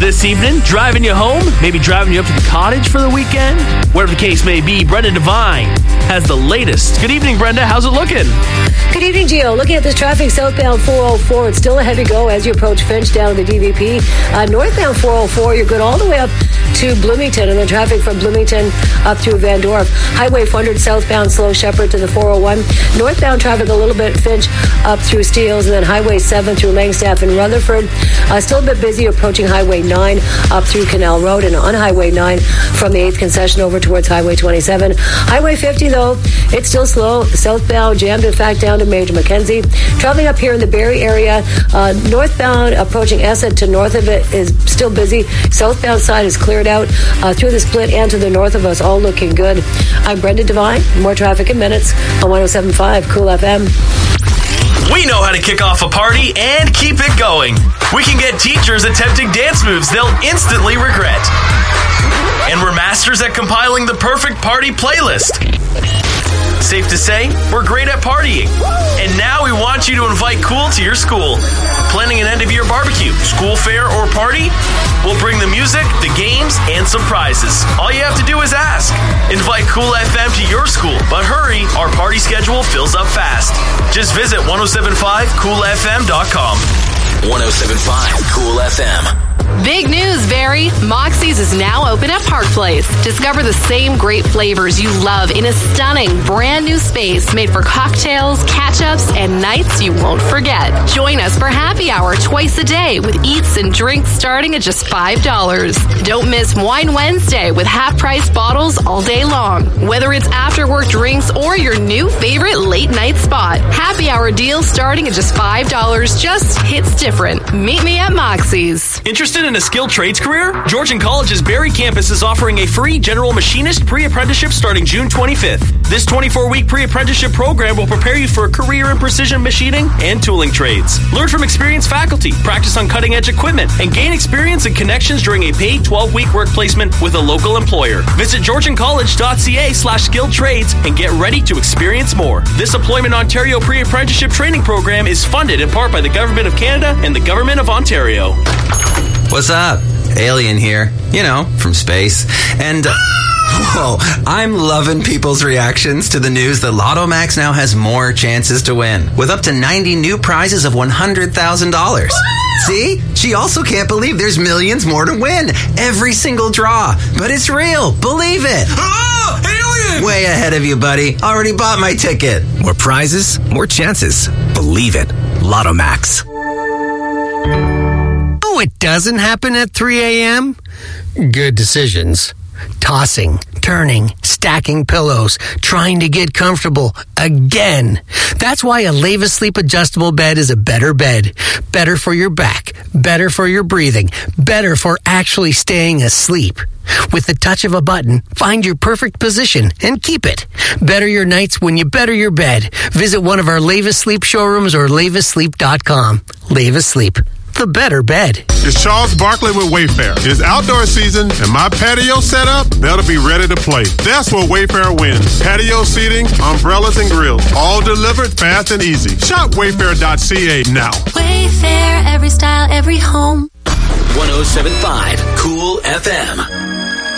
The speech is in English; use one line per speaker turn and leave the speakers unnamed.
this evening, driving you home, maybe driving you up to the cottage for the weekend. Whatever the case may be, Brenda Devine has the latest. Good evening, Brenda. How's it looking?
Good evening, Gio. Looking at this traffic, southbound 404, it's still a heavy go as you approach Finch down to the DVP. Northbound 404, you're good all the way up to Bloomington, and then traffic from Bloomington up through Van Dorp. Highway 400 southbound slow Shepherd to the 401. Northbound traffic a little bit Finch up through Steeles, and then Highway 7 through Langstaff and Rutherford. Still a bit busy approaching Highway 9 up through Canal Road, and on Highway 9 from the 8th concession over towards Highway 27. Highway 50, though, it's still slow. Southbound jammed, in fact, down to Major Mackenzie. Traveling up here in the Barrie area, northbound approaching Esset to north of it is still busy. Southbound side is cleared out through the split and to the north of us, all looking good. I'm Brenda Devine. More traffic in minutes on 107.5 Cool FM.
We know how to kick off a party and keep it going. We can get teachers attempting dance moves they'll instantly regret. And we're masters at compiling the perfect party playlist. Safe to say, we're great at partying. And now we want you to invite Cool to your school. Planning an end-of-year barbecue, school fair, or party? We'll bring the music, the games, and some prizes. All you have to do is ask. Invite Cool FM to your school, but hurry, our party schedule fills up fast. Just visit 1075coolfm.com.
1075 Cool FM.
Big news, Barrie. Moxie's is now open at Park Place. Discover the same great flavors you love in a stunning, brand new space made for cocktails, catch-ups, and nights you won't forget. Join us for happy hour twice a day with eats and drinks starting at just $5. Don't miss Wine Wednesday with half-price bottles all day long. Whether it's after-work drinks or your new favorite late-night spot, happy hour deals starting at just $5 just hits different. Meet me at Moxie's.
Interested in a skilled trades career? Georgian College's Barrie campus is offering a free general machinist pre-apprenticeship starting June 25th. This 24-week pre-apprenticeship program will prepare you for a career in precision machining and tooling trades. Learn from experienced faculty, practice on cutting-edge equipment, and gain experience and connections during a paid 12-week work placement with a local employer. Visit georgiancollege.ca/skilled trades and get ready to experience more. This Employment Ontario pre-apprenticeship training program is funded in part by the Government of Canada and the Government of Ontario.
What's up? Alien here. You know, from space. And, whoa, I'm loving people's reactions to the news that Lotto Max now has more chances to win, with up to 90 new prizes of $100,000. See? She also can't believe there's millions more to win. Every single draw. But it's real. Believe it.
Oh, alien!
Way ahead of you, buddy. Already bought my ticket.
More prizes, more chances. Believe it. Lotto Max.
It doesn't happen at 3 a.m.? Good decisions. Tossing, turning, stacking pillows, trying to get comfortable again. That's why a Leva Sleep adjustable bed is a better bed. Better for your back, better for your breathing, better for actually staying asleep. With the touch of a button, find your perfect position and keep it. Better your nights when you better your bed. Visit one of our Leva Sleep showrooms or levasleep.com. Leva Sleep. The better bed.
It's Charles Barkley with Wayfair. It's outdoor season, and my patio setup, that'll be ready to play. That's where Wayfair wins. Patio seating, umbrellas, and grills. All delivered fast and easy. Shop wayfair.ca now.
Wayfair, every style, every home.
1075 Cool FM.